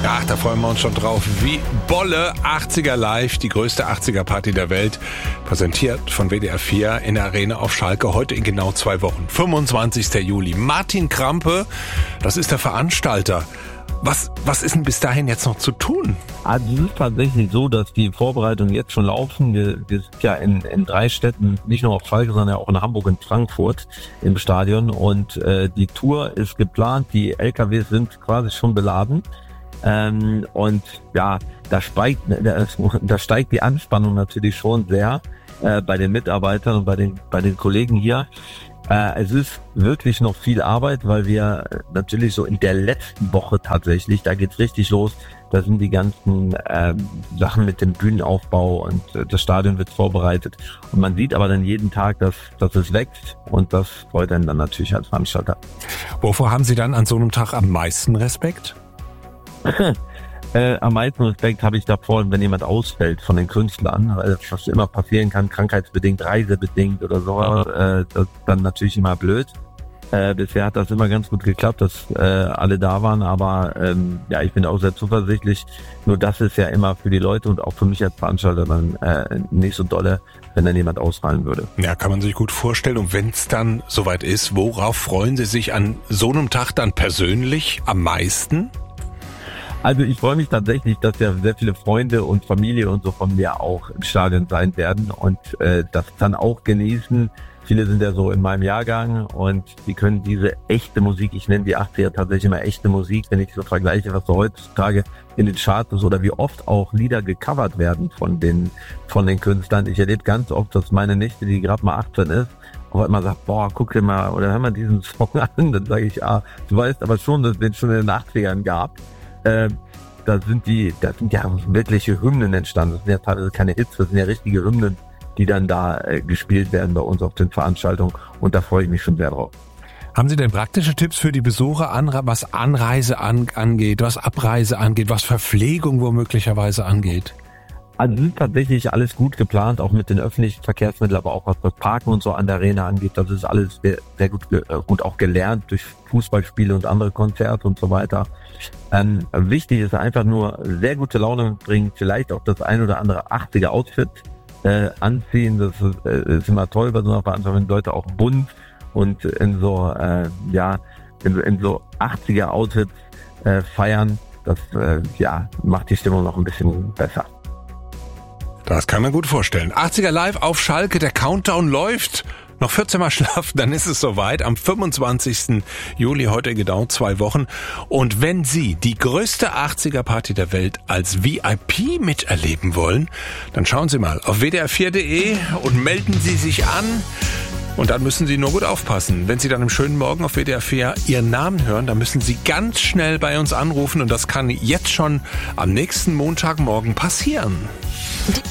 Ja, da freuen wir uns schon drauf. Wie Bolle 80er Live, die größte 80er Party der Welt. Präsentiert von WDR 4 in der Arena auf Schalke. Heute in genau 2 Wochen. 25. Juli. Martin Krampe, das ist der Veranstalter. Was ist denn bis dahin jetzt noch zu tun? Also es ist tatsächlich so, dass die Vorbereitungen jetzt schon laufen. Wir sind ja in 3 Städten, nicht nur auf Schalke, sondern auch in Hamburg und Frankfurt im Stadion. Und die Tour ist geplant, die LKWs sind quasi schon beladen. Und ja, da steigt die Anspannung natürlich schon sehr bei den Mitarbeitern und bei den Kollegen hier. Es ist wirklich noch viel Arbeit, weil wir natürlich so in der letzten Woche tatsächlich, da geht's richtig los, da sind die ganzen Sachen mit dem Bühnenaufbau und das Stadion wird vorbereitet. Und man sieht aber dann jeden Tag, dass es wächst und das freut einen dann natürlich als Veranstalter. Wovor haben Sie dann an so einem Tag am meisten Respekt? Am meisten Respekt habe ich davor, wenn jemand ausfällt von den Künstlern, weil was immer passieren kann, krankheitsbedingt, reisebedingt oder so, das ist dann natürlich immer blöd. Bisher hat das immer ganz gut geklappt, dass alle da waren, aber ja, ich bin auch sehr zuversichtlich. Nur das ist ja immer für die Leute und auch für mich als Veranstalter dann nicht so dolle, wenn dann jemand ausfallen würde. Ja, kann man sich gut vorstellen. Und wenn es dann soweit ist, worauf freuen Sie sich an so einem Tag dann persönlich am meisten? Also ich freue mich tatsächlich, dass ja sehr viele Freunde und Familie und so von mir auch im Stadion sein werden und das dann auch genießen. Viele sind ja so in meinem Jahrgang und die können diese echte Musik, ich nenne die 80er tatsächlich immer echte Musik, wenn ich so vergleiche, was so heutzutage in den Charts ist oder wie oft auch Lieder gecovert werden von den Künstlern. Ich erlebe ganz oft, dass meine Nichte, die gerade mal 18 ist, auch immer sagt, boah, guck dir mal oder hör mal diesen Song an. Dann sage ich, du weißt aber schon, dass es den schon in den 80ern gab. Da sind ja wirkliche Hymnen entstanden. Das sind ja teilweise keine Hits, das sind ja richtige Hymnen, die dann da gespielt werden bei uns auf den Veranstaltungen. Und da freue ich mich schon sehr drauf. Haben Sie denn praktische Tipps für die Besucher, was Anreise angeht, was Abreise angeht, was Verpflegung womöglicherweise angeht? Also es ist tatsächlich alles gut geplant, auch mit den öffentlichen Verkehrsmitteln, aber auch was das Parken und so an der Arena angeht. Das ist alles sehr, sehr gut auch gelernt durch Fußballspiele und andere Konzerte und so weiter. Wichtig ist einfach nur sehr gute Laune bringen, vielleicht auch das ein oder andere 80er Outfit anziehen. Das ist immer toll bei so einer Veranstaltung, wenn Leute auch bunt und in so in so 80er Outfits feiern. Das macht die Stimmung noch ein bisschen besser. Das kann man gut vorstellen. 80er Live auf Schalke, der Countdown läuft. Noch 14 Mal schlafen, dann ist es soweit. Am 25. Juli, heute genau 2 Wochen. Und wenn Sie die größte 80er Party der Welt als VIP miterleben wollen, dann schauen Sie mal auf wdr4.de und melden Sie sich an. Und dann müssen Sie nur gut aufpassen. Wenn Sie dann im schönen Morgen auf WDR 4 Ihren Namen hören, dann müssen Sie ganz schnell bei uns anrufen. Und das kann jetzt schon am nächsten Montagmorgen passieren.